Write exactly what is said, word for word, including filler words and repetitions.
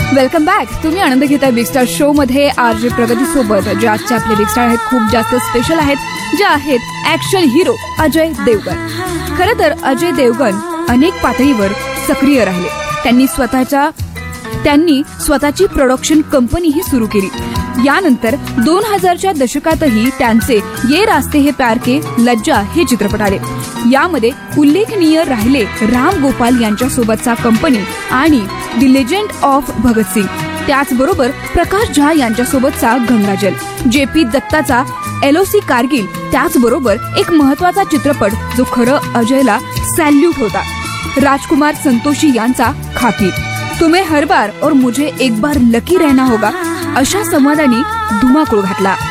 Welcome back. तुम्ही आनंद घेताय big star show मध्ये आरजे प्रगती सोबत. जे आजचे आपले बिग स्टार आहेत खूप जास्त स्पेशल आहेत, जे आहेत ऍक्शन हिरो अजय देवगण. खरं तर अजय देवगण अनेक पातळीवर सक्रिय राहिले. त्यांनी स्वतःच्या त्यांनी स्वतःची प्रोडक्शन कंपनीही सुरू केली. यानंतर दोन हजारच्या दशकातही त्यांचे ये रास्ते हे प्यार के, लज्जा हे चित्रपट आले. यामध्ये उल्लेखनीय राहिले राम गोपाल यांच्यासोबतचा कंपनी आणि द लेजंड ऑफ भगतसिंग. त्याचबरोबर प्रकाश झा यांच्यासोबतचा गंगाजल, जे पी दत्ताचा एलओसी कारगिल. त्याचबरोबर एक महत्वाचा चित्रपट जो खरं अजयला सॅल्यूट होता, राजकुमार संतोषी यांचा खाकी. तुम्हें हर बार और मुझे एक बार लकी रहना होगा अशा संवादांनी धुमाकूळ घातला.